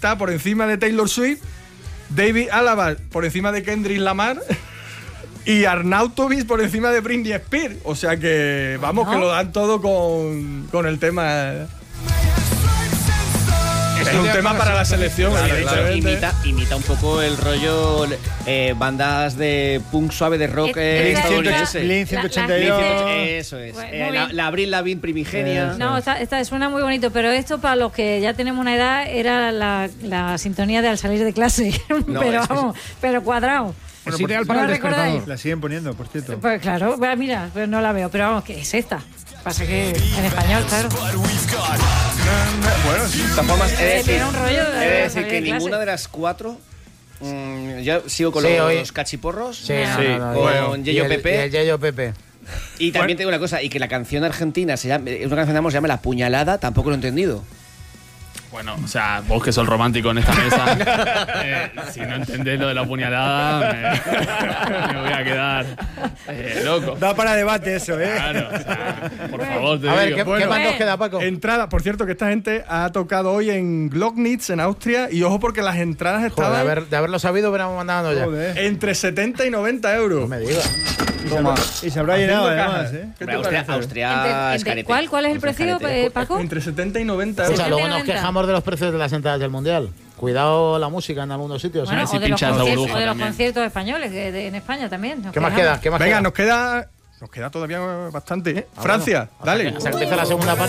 está por encima de Taylor Swift, David Alaba por encima de Kendrick Lamar y Arnautovic por encima de Britney Spears. O sea que, vamos, que lo dan todo con el tema. Es un tema para la selección. Imita un poco el rollo bandas de punk suave de rock estadounidense. Blink 182. Eso es. La Avril Lavigne primigenia. No, esta suena muy bonito, pero esto para los que ya tenemos una edad era la sintonía de Al salir de clase. No, pero vamos, pero cuadrado. Bueno, Es ideal para el despertador. La siguen poniendo, por cierto. Pues claro, mira, pues no la veo, pero vamos, que es esta. Pasa que en español, claro. Bueno, sí. De todas formas, Tiene un rollo he de decir que ninguna de las cuatro. Yo sigo con los cachiporros. Sí, con Yeyo Pepe. El Yeyo Pepe. Y también tengo una cosa, y que la canción argentina es una canción que se llama La Puñalada, tampoco lo he entendido. Bueno, o sea, vos que sos romántico en esta mesa, si no entendés lo de la puñalada, me voy a quedar loco. Da para debate eso, ¿eh? Claro, o sea, por favor, te A ver, digo. ¿qué más nos queda, Paco? Entrada, por cierto, que esta gente ha tocado hoy en Glocknitz, en Austria, y ojo porque las entradas estaban De haberlo sabido, hubiéramos mandado ya. Joder. entre 70 y 90 euros. No me digas. Y se habrá llenado Haciendo además, cajas. ¿eh? ¿Qué te Austria parece? es carete. ¿Cuál es el precio, Paco? Entre 70 y 90 euros. Escucha, luego nos 90. quejamos de los precios de las entradas del Mundial. Cuidado la música en algunos sitios. Bueno, si o de los pinchas la conciertos, burbuja o de los también. conciertos españoles en España también. ¿Qué más queda? ¿Qué más Venga, queda? nos queda todavía bastante, ¿eh? Ah, Francia, bueno. dale. Hasta que empiece la segunda parte.